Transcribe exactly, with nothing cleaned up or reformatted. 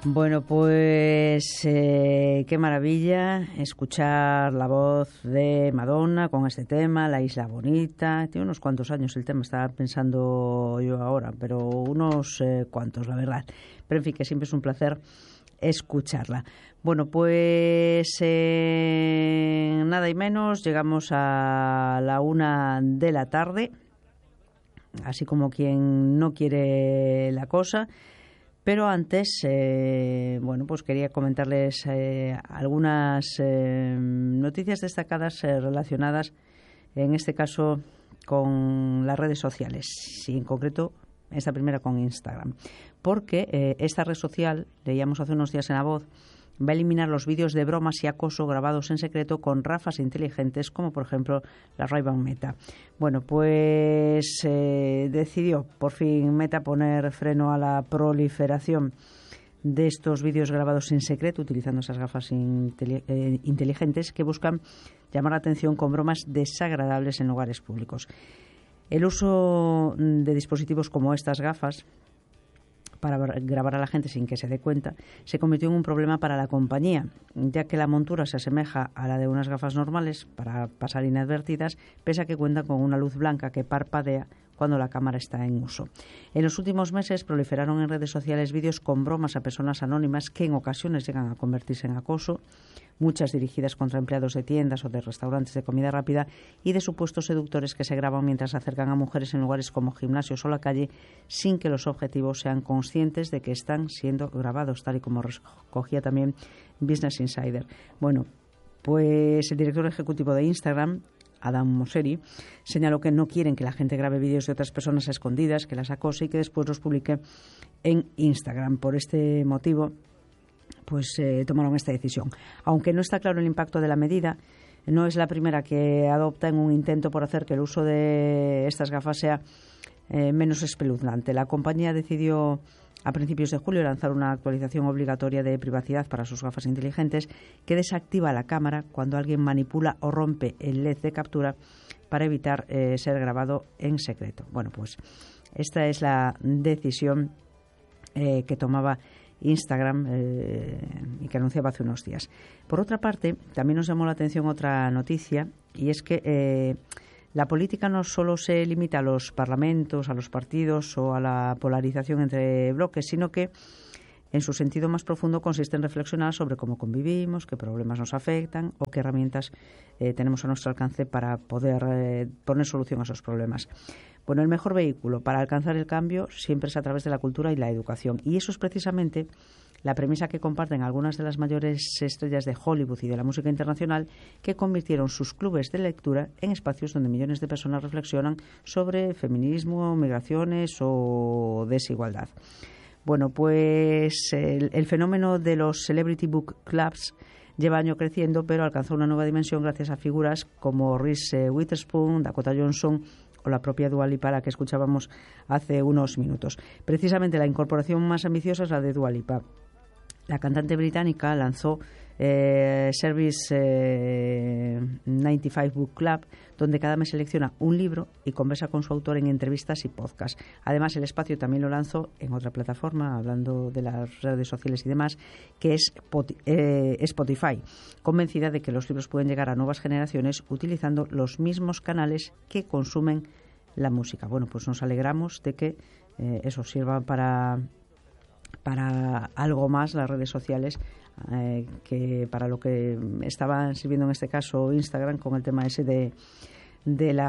Bueno, pues eh, qué maravilla escuchar la voz de Madonna con este tema, La Isla Bonita. Tiene unos cuantos años el tema, estaba pensando yo ahora, pero unos eh, cuantos, la verdad. Pero en fin, que siempre es un placer escucharla. Bueno, pues eh, nada y menos, llegamos a la una de la tarde, así como quien no quiere la cosa. Pero antes, eh, bueno, pues quería comentarles eh, algunas eh, noticias destacadas eh, relacionadas, en este caso, con las redes sociales, y en concreto esta primera con Instagram. Porque eh, esta red social, leíamos hace unos días en La Voz, va a eliminar los vídeos de bromas y acoso grabados en secreto con gafas inteligentes, como por ejemplo la Ray-Ban Meta. Bueno, pues eh, decidió por fin Meta poner freno a la proliferación de estos vídeos grabados en secreto, utilizando esas gafas inteli- eh, inteligentes que buscan llamar la atención con bromas desagradables en lugares públicos. El uso de dispositivos como estas gafas para grabar a la gente sin que se dé cuenta, se convirtió en un problema para la compañía, ya que la montura se asemeja a la de unas gafas normales para pasar inadvertidas, pese a que cuentan con una luz blanca que parpadea cuando la cámara está en uso. En los últimos meses proliferaron en redes sociales vídeos con bromas a personas anónimas que en ocasiones llegan a convertirse en acoso, muchas dirigidas contra empleados de tiendas o de restaurantes de comida rápida y de supuestos seductores que se graban mientras se acercan a mujeres en lugares como gimnasios o la calle sin que los objetivos sean conscientes de que están siendo grabados, tal y como recogía también Business Insider. Bueno, pues el director ejecutivo de Instagram, Adam Mosseri, señaló que no quieren que la gente grabe vídeos de otras personas a escondidas, que las acose y que después los publique en Instagram. Por este motivo, pues eh, tomaron esta decisión. Aunque no está claro el impacto de la medida, no es la primera que adopta en un intento por hacer que el uso de estas gafas sea eh, menos espeluznante. La compañía decidió a principios de julio lanzar una actualización obligatoria de privacidad para sus gafas inteligentes que desactiva la cámara cuando alguien manipula o rompe el L E D de captura para evitar eh, ser grabado en secreto. Bueno, pues esta es la decisión eh, que tomaba Instagram eh, y que anunciaba hace unos días. Por otra parte, también nos llamó la atención otra noticia, y es que eh, la política no solo se limita a los parlamentos, a los partidos o a la polarización entre bloques, sino que en su sentido más profundo consiste en reflexionar sobre cómo convivimos, qué problemas nos afectan o qué herramientas eh, tenemos a nuestro alcance para poder eh, poner solución a esos problemas. Bueno, el mejor vehículo para alcanzar el cambio siempre es a través de la cultura y la educación. Y eso es precisamente la premisa que comparten algunas de las mayores estrellas de Hollywood y de la música internacional, que convirtieron sus clubes de lectura en espacios donde millones de personas reflexionan sobre feminismo, migraciones o desigualdad. Bueno, pues el, el fenómeno de los Celebrity Book Clubs lleva años creciendo, pero alcanzó una nueva dimensión gracias a figuras como Reese Witherspoon, Dakota Johnson o la propia Dua Lipa, la que escuchábamos hace unos minutos. Precisamente la incorporación más ambiciosa es la de Dua Lipa. La cantante británica lanzó eh, Service eh, noventa y cinco Book Club, donde cada mes selecciona un libro y conversa con su autor en entrevistas y podcasts. Además, el espacio también lo lanzó en otra plataforma, hablando de las redes sociales y demás, que es eh, Spotify, convencida de que los libros pueden llegar a nuevas generaciones utilizando los mismos canales que consumen la música. Bueno, pues nos alegramos de que eh, eso sirva para... para algo más las redes sociales eh, que para lo que estaban sirviendo en este caso Instagram con el tema ese de, de la